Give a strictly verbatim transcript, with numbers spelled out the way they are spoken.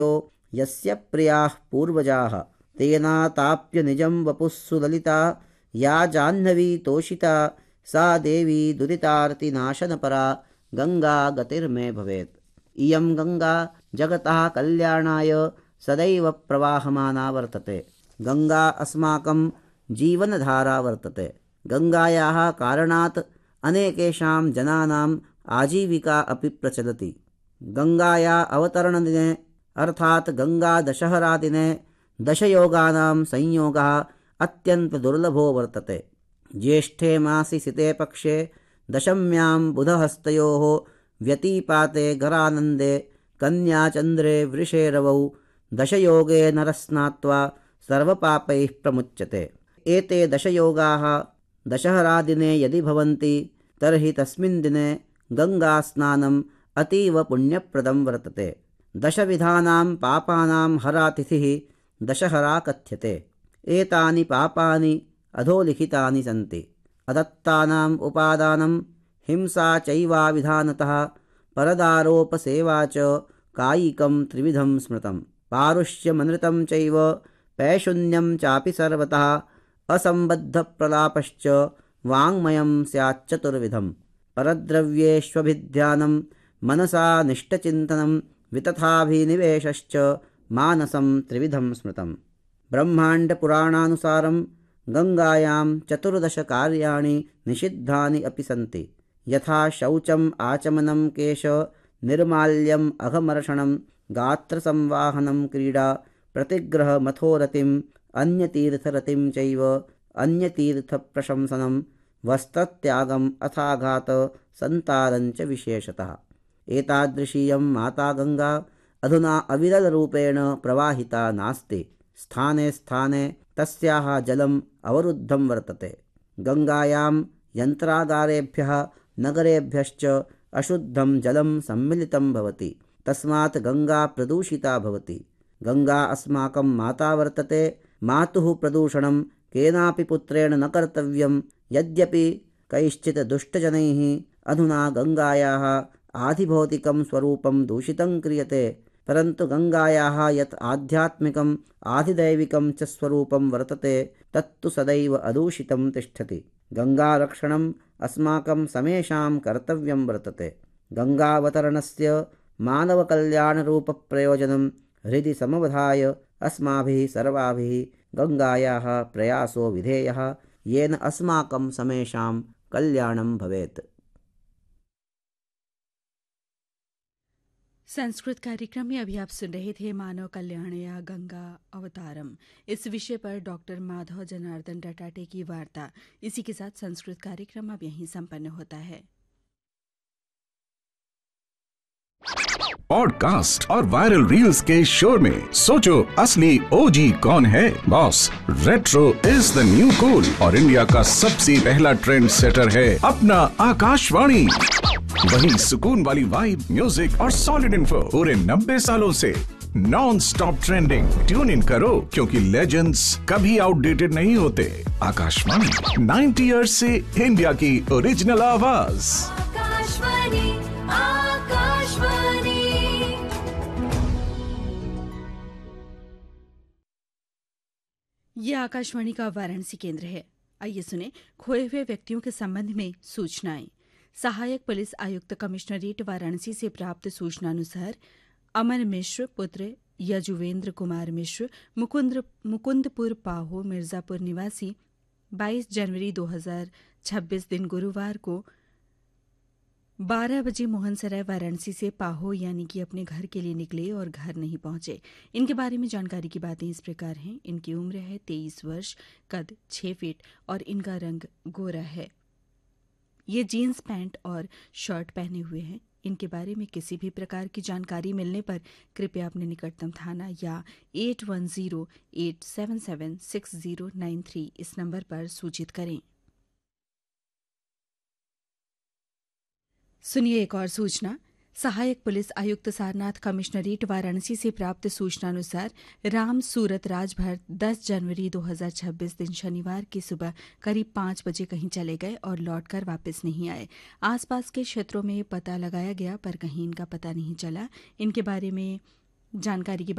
यस्य प्रियाः पूर्वजाः तेनाताप्य निजं वपुः सुललिता या जाह्नवी तोषिता सा देवी दुरितार्तिनाशनपरा गंगा गतिर्मे भवेत्। इयं गंगा जगतः कल्याणाय सदैव प्रवाहमाना वर्तते। गंगा अस्माकं जीवनधारा वर्तते। गंगायाः कारणात् अनेकेषां जनानाम् आजीविका अपि प्रचलति। गंगाया अवतरणदिने अर्थात गंगा दशहरा दिने दशयोगानां संयोगः अत्यंत दुर्लभो वर्तते। ज्येष्ठे मासि सिते पक्षे दशम्यां बुधहस्तयोः व्यतीपाते गरानन्दे कन्याचन्द्रे वृषे रवौ दशयोगे नरस्नात्वा सर्वपापैः प्रमुच्यते। एते दशयोगाः दशहरादिने यदि भवन्ति तर्हि तस्मिन् दिने गंगास्नानम् अतीव पुण्यप्रदं वर्तते। दशविधानां पापानां हरातिथिः दशहरा कथ्यते। एतानि पापानि अधोलिखितानि सन्ति। अदत्तानाम् उपादानं हिंसा चैवाविधानतः परदारोपसेवा च कायिकं त्रिविधं स्मृतं। पारुष्यमनृतं चैव पैशून्यं चापि सर्वतः असम्बद्धप्रलापश्च वाङ्मयं स्याच्चतुर्विधम्। परद्रव्येष्वभिध्यानं मनसा निष्ठचिन्तनं वितथाभिनिवेशश्च मानसं त्रिविधं स्मृतं। ब्रह्माण्डपुराणानुसारं गंगायां चतुर्दश कार्याणि निषिद्धानि अपि सन्ति। यथा शौचम् आचमनं केश निर्माल्यम् अघमर्षणं गात्रसंवाहनं क्रीडा प्रतिग्रहमथोरतिम् अन्यतीर्थरतिं चैव अन्यतीर्थप्रशंसनं वस्त्रत्यागम् अथाघात सन्तानं च विशेषतः। एतादृशीयं माता गंगा अधुना अविरलरूपेण प्रवाहिता नास्ति। स्थाने स्थाने तस्याः जलम् अवरुद्धं वर्तते। गंगायां यन्त्रागारेभ्यः नगरेभ्यश्च अशुद्धं जलं सम्मिलितं भवति। तस्मात् गंगा प्रदूषिता भवति। गंगा अस्माकं माता वर्तते। मातुः प्रदूषणं केनापि पुत्रेण न कर्तव्यं। यद्यपि कैश्चित् दुष्टजनैः अधुना गंगायाः आधिभौतिकं स्वरूपं दूषितं क्रियते, परन्तु गंगायाः यत् आध्यात्मिकम् आधिदैविकं च स्वरूपं वर्तते तत्तु सदैव अदूषितं तिष्ठति। गंगारक्षणम् अस्माकं समेषां कर्तव्यं वर्तते। गंगावतरणस्य मानवकल्याणरूपप्रयोजनं हृदि समवधाय अस्माभिः सर्वाभिः गंगायाः प्रयासो विधेयः, येन अस्माकं समेषां कल्याणं भवेत्। संस्कृत कार्यक्रम में अभी आप सुन रहे थे मानव कल्याण या गंगा अवतारम। इस विषय पर डॉक्टर माधव जनार्दन डटाटे की वार्ता। इसी के साथ संस्कृत कार्यक्रम अब यहीं संपन्न होता है। पॉडकास्ट और वायरल रील्स के शोर में सोचो असली ओजी कौन है? Boss, retro is the new cool और इंडिया का सबसे पहला ट्रेंड सेटर है अपना आकाशवाणी। वही सुकून वाली वाइब, म्यूजिक और सॉलिड इन्फो पूरे नब्बे सालों से non stop trending. Tune in करो क्योंकि लेजेंड्स कभी आउटडेटेड नहीं होते। आकाशवाणी नाइंटी इयर्स से इंडिया की ओरिजिनल आवाज। आकाशवाणी, आकाशवाणी। ये आकाशवाणी का वाराणसी केंद्र है। आइए सुने खोए हुए व्यक्तियों के संबंध में सूचनाएं। सहायक पुलिस आयुक्त कमिश्नरेट वाराणसी से प्राप्त सूचनानुसार अमन मिश्र पुत्र यजुवेंद्र कुमार मिश्र मुकुंद मुकुंदपुर पाहो मिर्जापुर निवासी बाईस जनवरी दो हज़ार छब्बीस दिन गुरुवार को बारह बजे मोहनसराय वाराणसी से पाहो यानी कि अपने घर के लिए निकले और घर नहीं पहुंचे। इनके बारे में जानकारी की बातें इस प्रकार हैं। इनकी उम्र है तेईस वर्ष, कद छह फीट और इनका रंग गोरा है। ये जीन्स पैंट और शर्ट पहने हुए हैं। इनके बारे में किसी भी प्रकार की जानकारी मिलने पर कृपया अपने निकटतम थाना या at one zero at seven seven six zero nine three इस नंबर पर सूचित करें। सुनिए एक और सूचना। सहायक पुलिस आयुक्त सारनाथ कमिश्नरेट वाराणसी से प्राप्त सूचनानुसार राम सूरत राजभर दस जनवरी दो हज़ार छब्बीस दिन शनिवार की सुबह करीब पाँच बजे कहीं चले गए और लौटकर वापस नहीं आए। आसपास के क्षेत्रों में पता लगाया गया पर कहीं इनका पता नहीं चला। इनके बारे में जानकारी की